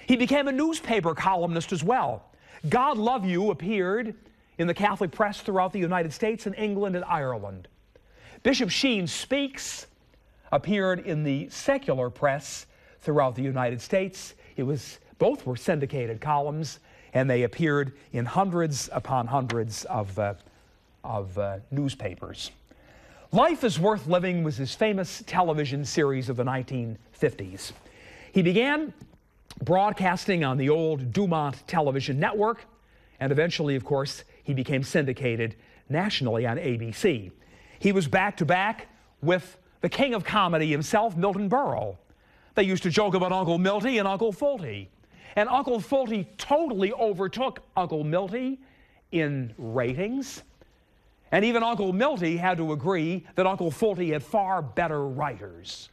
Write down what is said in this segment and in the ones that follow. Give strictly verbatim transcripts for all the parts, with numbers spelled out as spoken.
He became a newspaper columnist as well. God Love You appeared in the Catholic press throughout the United States and England and Ireland. Bishop Sheen Speaks appeared in the secular press throughout the United States. It was, both were syndicated columns, and they appeared in hundreds upon hundreds of, uh, of uh, newspapers. Life is Worth Living was his famous television series of the nineteen fifties. He began broadcasting on the old Dumont television network, and eventually, of course, he became syndicated nationally on A B C. He was back-to-back with the king of comedy himself, Milton Berle. They used to joke about Uncle Milty and Uncle Fulty. And Uncle Fulty totally overtook Uncle Milty in ratings. And even Uncle Milty had to agree that Uncle Fulty had far better writers.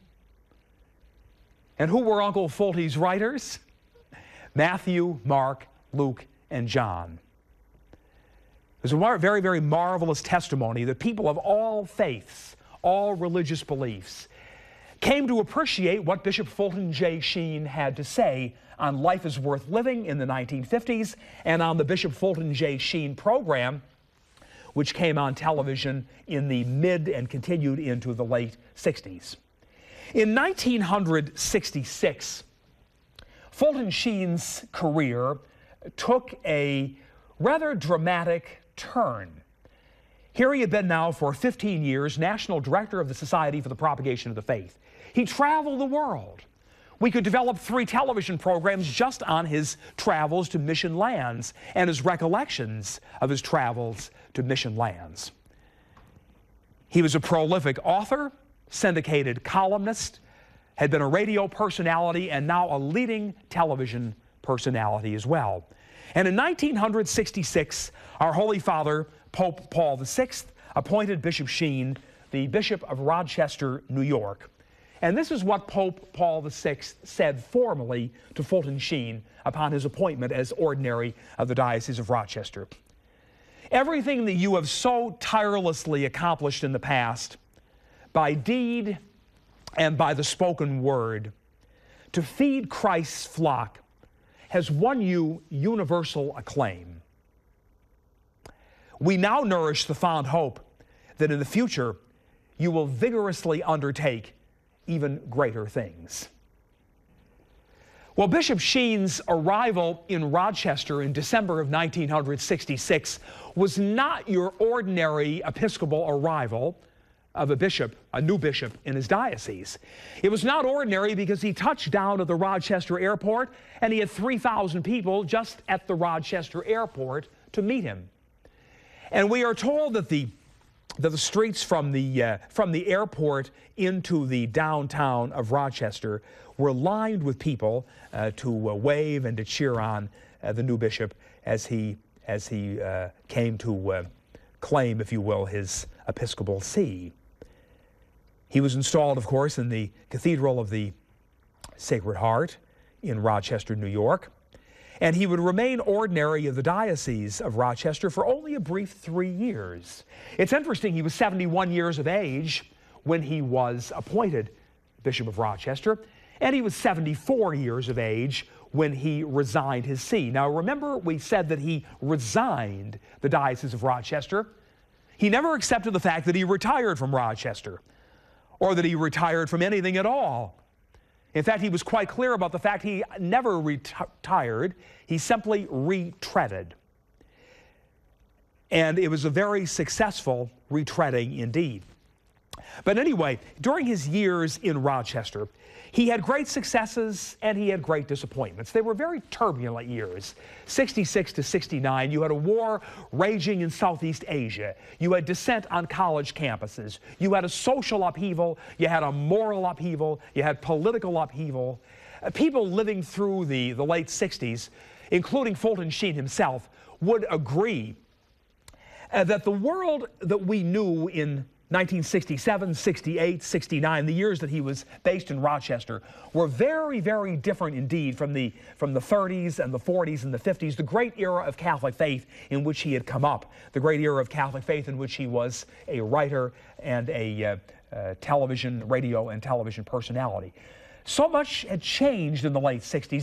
And who were Uncle Fulty's writers? Matthew, Mark, Luke, and John. There's a very, very marvelous testimony that people of all faiths, all religious beliefs, came to appreciate what Bishop Fulton J. Sheen had to say on Life is Worth Living in the nineteen fifties and on the Bishop Fulton J. Sheen program, which came on television in the mid and continued into the late sixties. In nineteen sixty-six, Fulton Sheen's career took a rather dramatic turn. Here he had been now for fifteen years, National Director of the Society for the Propagation of the Faith. He traveled the world. We could develop three television programs just on his travels to mission lands and his recollections of his travels to mission lands. He was a prolific author, syndicated columnist, had been a radio personality, and now a leading television personality as well. And in nineteen sixty-six, our Holy Father, Pope Paul the Sixth, appointed Bishop Sheen the Bishop of Rochester, New York. And this is what Pope Paul the Sixth said formally to Fulton Sheen upon his appointment as ordinary of the Diocese of Rochester. Everything that you have so tirelessly accomplished in the past, by deed and by the spoken word, to feed Christ's flock, has won you universal acclaim. We now nourish the fond hope that in the future you will vigorously undertake even greater things. Well, Bishop Sheen's arrival in Rochester in December of nineteen sixty-six was not your ordinary Episcopal arrival of a bishop, a new bishop in his diocese. It was not ordinary because he touched down at the Rochester airport and he had three thousand people just at the Rochester airport to meet him. And we are told that the that the streets from the, uh, from the airport into the downtown of Rochester were lined with people uh, to uh, wave and to cheer on uh, the new bishop as he, as he uh, came to uh, claim, if you will, his episcopal see. He was installed, of course, in the Cathedral of the Sacred Heart in Rochester, New York. And he would remain ordinary of the Diocese of Rochester for only a brief three years. It's interesting, he was seventy-one years of age when he was appointed Bishop of Rochester, and he was seventy-four years of age when he resigned his see. Now remember, we said that he resigned the Diocese of Rochester. He never accepted the fact that he retired from Rochester, or that he retired from anything at all. In fact, he was quite clear about the fact he never retired. He simply retreaded. And it was a very successful retreading indeed. But anyway, during his years in Rochester, he had great successes and he had great disappointments. They were very turbulent years. sixty-six to sixty-nine, you had a war raging in Southeast Asia. You had dissent on college campuses. You had a social upheaval. You had a moral upheaval. You had political upheaval. Uh, people living through the, the late sixties, including Fulton Sheen himself, would agree uh, that the world that we knew in nineteen sixty-seven, sixty-eight, sixty-nine, the years that he was based in Rochester, were very, very different indeed from the, from the thirties and the forties and the fifties, the great era of Catholic faith in which he had come up, the great era of Catholic faith in which he was a writer and a uh, uh, television, radio and television personality. So much had changed in the late sixties.